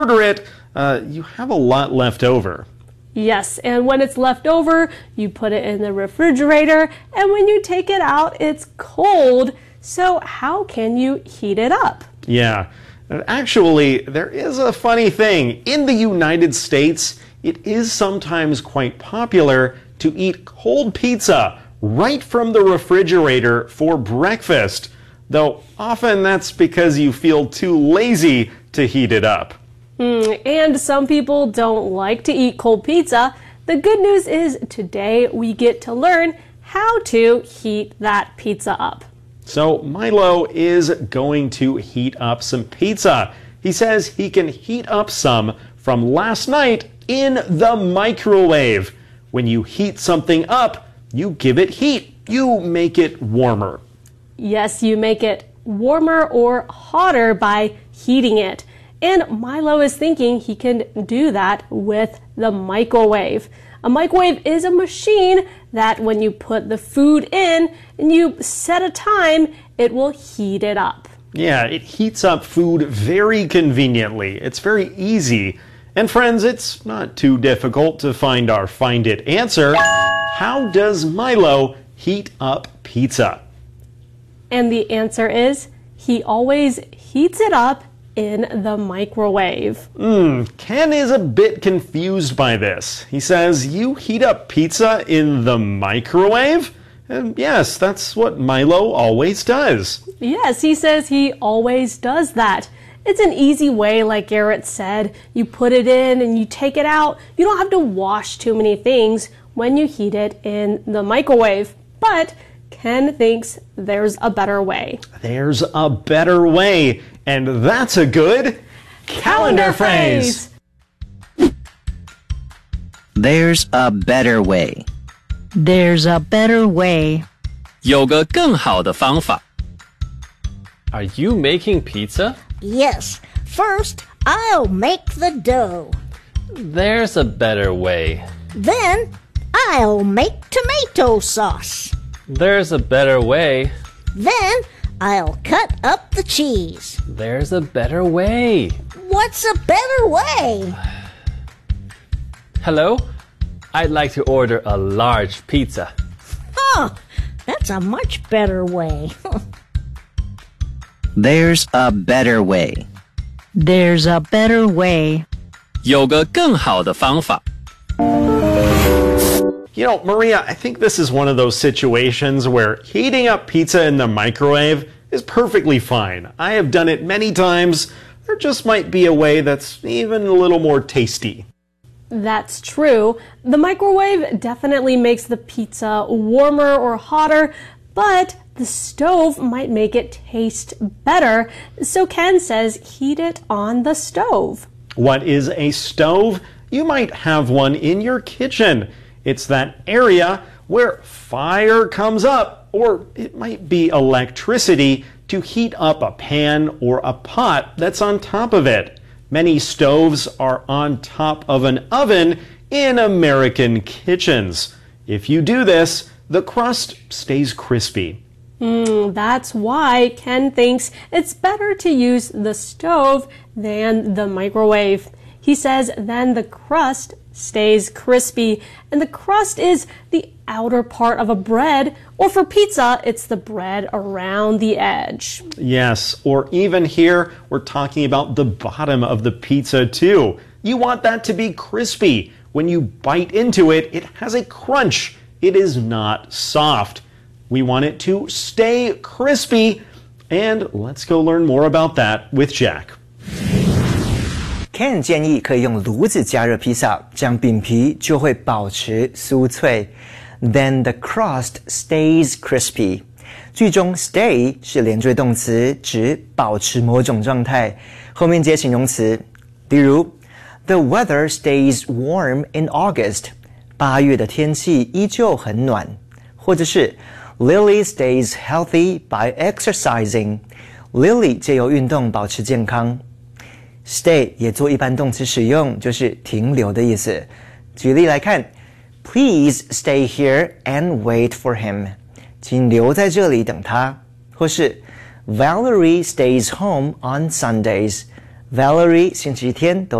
order it, you have a lot left over. Yes, and when it's left over, you put it in the refrigerator, and when you take it out, it's cold. So how can you heat it up? Yeah, actually, there is a funny thing. In the United States, it is sometimes quite popular to eat cold pizza right from the refrigerator for breakfast, though often that's because you feel too lazy to heat it up. And some people don't like to eat cold pizza. The good news is today we get to learn how to heat that pizza up. So Milo is going to heat up some pizza. He says he can heat up some from last night in the microwave. When you heat something up, you give it heat. You make it warmer. Yes, you make it warmer or hotter by heating it. And Milo is thinking he can do that with the microwave. A microwave is a machine that when you put the food in and you set a time, it will heat it up. Yeah, it heats up food very conveniently. It's very easy. And friends, it's not too difficult to find our Find It answer. How does Milo heat up pizza? And the answer is he always heats it up in the microwave. Ken is a bit confused by this. He says, you heat up pizza in the microwave? And yes, that's what Milo always does. Yes, he says he always does that. It's an easy way, like Garrett said. You put it in and you take it out. You don't have to wash too many things when you heat it in the microwave. But Ken thinks there's a better way. There's a better way, and that's a good calendar phrase. There's a better way. There's a better way. 有个更好的方法。 Are you making pizza? Yes. First, I'll make the dough. There's a better way. Then, I'll make tomato sauce. There's a better way. Then, I'll cut up the cheese. There's a better way. What's a better way? Hello? I'd like to order a large pizza. Oh, that's a much better way. There's a better way. There's a better way. 有个更好的方法。 You know, Maria, I think this is one of those situations where heating up pizza in the microwave is perfectly fine. I have done it many times. There just might be a way that's even a little more tasty. That's true. The microwave definitely makes the pizza warmer or hotter, but the stove might make it taste better. So Ken says heat it on the stove. What is a stove? You might have one in your kitchen. It's that area where fire comes up, or it might be electricity to heat up a pan or a pot that's on top of it. Many stoves are on top of an oven in American kitchens. If you do this, the crust stays crispy. That's why Ken thinks it's better to use the stove than the microwave. He says then the crust stays crispy, and the crust is the outer part of a bread, or for pizza, it's the bread around the edge. Yes, or even here, we're talking about the bottom of the pizza too. You want that to be crispy. When you bite into it, it has a crunch. It is not soft. We want it to stay crispy, and let's go learn more about that with Jack. Ken 建议可以用炉子加热披萨，这样饼皮就会保持酥脆。Then the crust stays crispy. 句中 stay 是连缀动词，指保持某种状态，后面接形容词。例如 The weather stays warm in August. 8月的天气依旧很暖。或者是 Lily stays healthy by exercising. Lily 借由运动保持健康。Stay 也做一般动词使用，就是停留的意思。举例来看 Please stay here and wait for him. 请留在这里等他。或是 Valerie stays home on Sundays. Valerie 星期天都